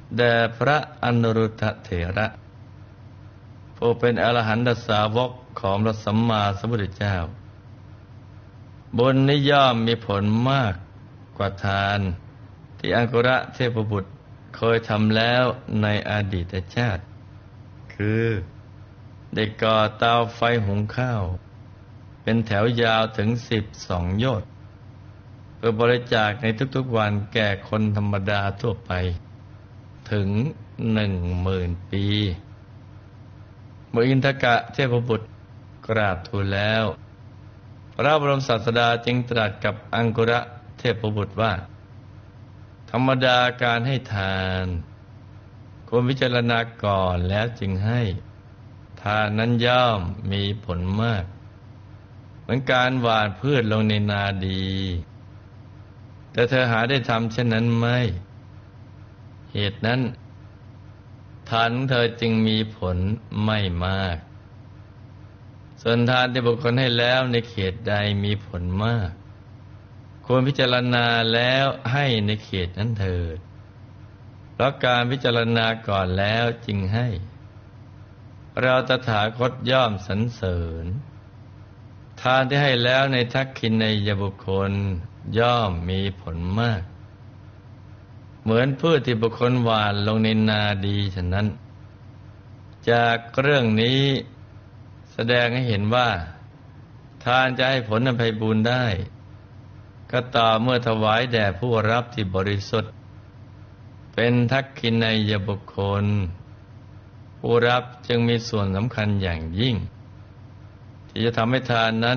แด่พระอนุรุทธเถระผู้เป็นอรหันตสาวกของพระสัมมาสัมพุทธเจ้าบุญนี้ย่อมมีผลมากกว่าทานที่อังคุระเทพบุตรเคยทำแล้วในอดีตชาติคือได้ก่อเตาไฟหุงข้าวเป็นแถวยาวถึง12 โยชน์เพื่อบริจาคในทุกๆวันแก่คนธรรมดาทั่วไปถึง 10,000 ปีเมื่ออินทกะเทพบุตรกราบทูลแล้วพระบรมศาสดาจึงตรัสกับอังคุระเทพบุตรว่าธรรมดาการให้ทานควรพิจารณาก่อนแล้วจึงให้ทานนั้นย่อมมีผลมากเหมือนการหว่านพืชลงในนาดีแต่เธอหาได้ทำเช่นนั้นไม่เหตุนั้นทานของเธอจึงมีผลไม่มากส่วนทานที่บุคคลให้แล้วในเขตใดมีผลมากควรพิจารณาแล้วให้ในเขตนั้นเถิดเพราะการพิจารณาก่อนแล้วจึงให้เราตถาคตย่อมสรรเสริญทานที่ให้แล้วในทักขิณัยบุคคลย่อมมีผลมากเหมือนพืชที่บุคคลหว่านลงในนาดีฉะนั้นจากเรื่องนี้แสดงให้เห็นว่าทานจะให้ผลอันไพบูลย์ได้ก็ต่อเมื่อถวายแด่ผู้รับที่บริสุทธิ์เป็นทักขิณัยบุคคลผู้รับจึงมีส่วนสำคัญอย่างยิ่งที่จะทำให้ทานนั้น